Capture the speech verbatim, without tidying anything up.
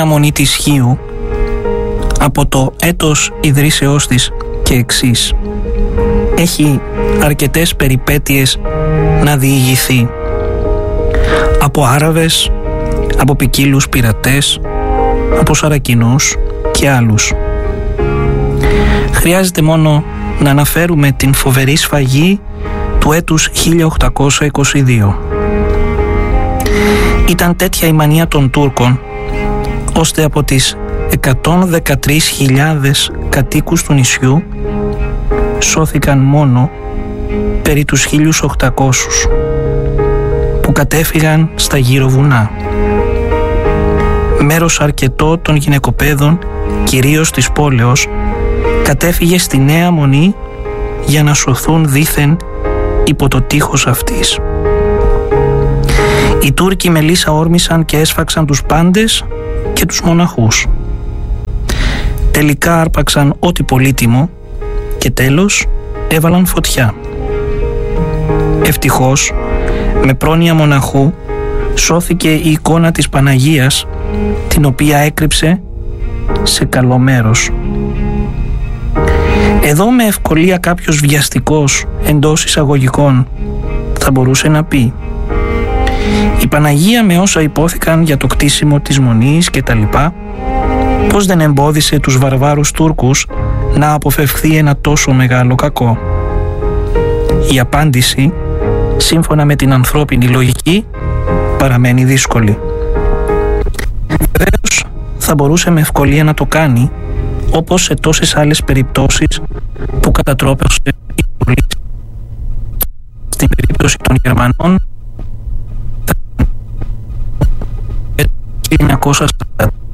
Νέα Μονή της Χίου από το έτος ιδρύσεώς της και εξής. Έχει αρκετές περιπέτειες να διηγηθεί. Από Άραβες, από ποικίλους πειρατές, από Σαρακινούς και άλλους. Χρειάζεται μόνο να αναφέρουμε την φοβερή σφαγή του έτους χίλια οκτακόσια είκοσι δύο. Ήταν τέτοια η μανία των Τούρκων, ώστε από τις εκατόν δεκατρείς χιλιάδες κατοίκους του νησιού σώθηκαν μόνο περί τους χίλιους οκτακόσιους που κατέφυγαν στα γύρω βουνά. Μέρος αρκετό των γυναικοπαίδων, κυρίως της πόλεως, κατέφυγε στη Νέα Μονή για να σωθούν δήθεν υπό το τείχος αυτής. Οι Τούρκοι με λύσα όρμησαν και έσφαξαν τους πάντες και τους μοναχούς. Τελικά άρπαξαν ό,τι πολύτιμο και τέλος έβαλαν φωτιά. Ευτυχώς, με πρόνοια μοναχού σώθηκε η εικόνα της Παναγίας, την οποία έκρυψε σε καλό μέρος. Εδώ με ευκολία κάποιος βιαστικός εντός εισαγωγικών θα μπορούσε να πει: η Παναγία με όσα υπόθηκαν για το κτίσιμο της Μονής και τα λοιπά, πώς δεν εμπόδισε τους βαρβάρους Τούρκους να αποφευχθεί ένα τόσο μεγάλο κακό? Η απάντηση, σύμφωνα με την ανθρώπινη λογική, παραμένει δύσκολη. Βεβαίως θα μπορούσε με ευκολία να το κάνει, όπως σε τόσες άλλες περιπτώσεις που κατατρόπωσε η πολίτη. Στην περίπτωση των Γερμανών, το χίλια εννιακόσια σαράντα